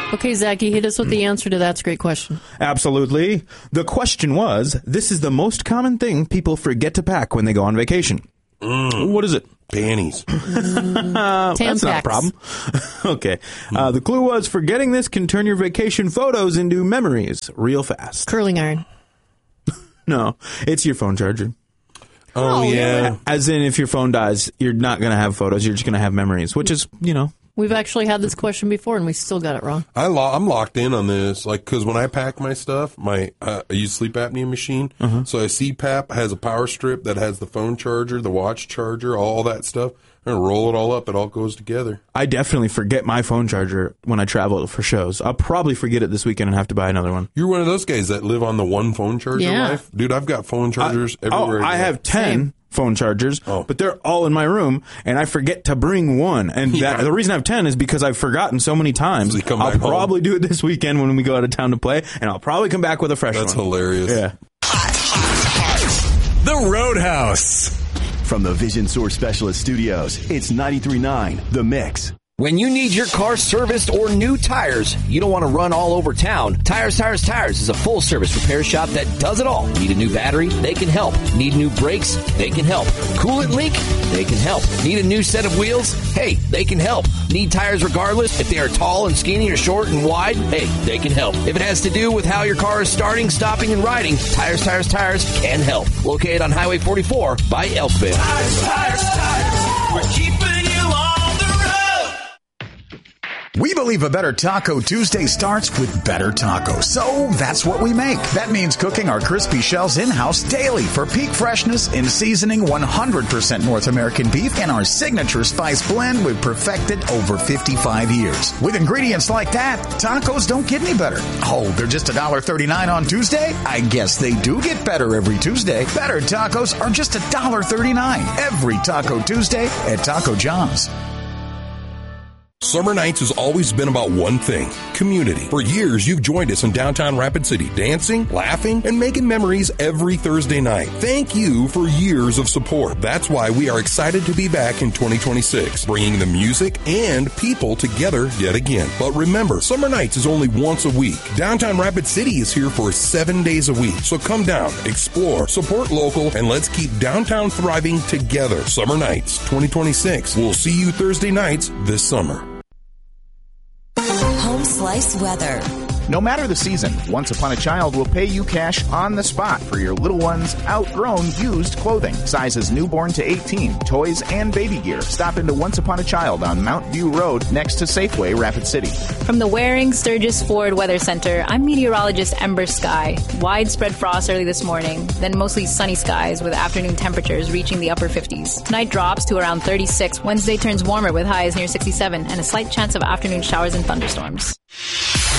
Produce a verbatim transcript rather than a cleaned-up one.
Okay, Zachy, hit us with the answer to That's a Great Question. Absolutely. The question was, this is the most common thing people forget to pack when they go on vacation. Mm. What is it? Panties. uh, that's not a problem. Okay. Uh, the clue was, forgetting this can turn your vacation photos into memories real fast. Curling iron. No, it's your phone charger. Oh, Oh, yeah. As in, if your phone dies, you're not going to have photos. You're just going to have memories, which is, you know. We've actually had this question before, and we still got it wrong. I lo- I'm locked in on this, like, because when I pack my stuff, my uh, I use sleep apnea machine, Uh-huh. so a C PAP has a power strip that has the phone charger, the watch charger, all that stuff. I'm going to roll it all up. It all goes together. I definitely forget my phone charger when I travel for shows. I'll probably forget it this weekend and have to buy another one. You're one of those guys that live on the one phone charger Yeah. life? Dude, I've got phone chargers I, everywhere. Oh, I go. have ten Same. phone chargers, Oh. but they're all in my room, and I forget to bring one. And Yeah. that, the reason I have ten is because I've forgotten so many times. So you come I'll back home. probably do it this weekend when we go out of town to play, and I'll probably come back with a fresh That's one. hilarious. Yeah. The Roadhouse. From the Vision Source Specialist Studios, it's ninety-three point nine The Mix. When you need your car serviced or new tires, you don't want to run all over town. Tires, Tires, Tires is a full-service repair shop that does it all. Need a new battery? They can help. Need new brakes? They can help. Coolant leak? They can help. Need a new set of wheels? Hey, they can help. Need tires regardless? If they are tall and skinny or short and wide? Hey, they can help. If it has to do with how your car is starting, stopping, and riding, Tires, Tires, Tires can help. Located on Highway forty-four by Elkville. Tires, tires, tires. We're keeping you on the road. We believe a better Taco Tuesday starts with better tacos. So that's what we make. That means cooking our crispy shells in-house daily for peak freshness in seasoning one hundred percent North American beef and our signature spice blend we've perfected over fifty-five years. With ingredients like that, tacos don't get any better. Oh, they're just one dollar thirty-nine on Tuesday? I guess they do get better every Tuesday. Better tacos are just one dollar thirty-nine every Taco Tuesday at Taco John's. Summer Nights has always been about one thing, community. For years, you've joined us in downtown Rapid City, dancing, laughing, and making memories every Thursday night. Thank you for years of support. That's why we are excited to be back in twenty twenty-six, bringing the music and people together yet again. But remember, Summer Nights is only once a week. Downtown Rapid City is here for seven days a week. So come down, explore, support local, and let's keep downtown thriving together. Summer Nights twenty twenty-six. We'll see you Thursday nights this summer. Home Slice weather. No matter the season, Once Upon a Child will pay you cash on the spot for your little one's outgrown used clothing. Sizes newborn to eighteen, toys and baby gear. Stop into Once Upon a Child on Mount View Road next to Safeway, Rapid City. From the Waring Sturgis Ford Weather Center, I'm meteorologist Ember Sky. Widespread frost early this morning, then mostly sunny skies with afternoon temperatures reaching the upper fifties. Tonight drops to around thirty-six. Wednesday turns warmer with highs near sixty-seven and a slight chance of afternoon showers and thunderstorms.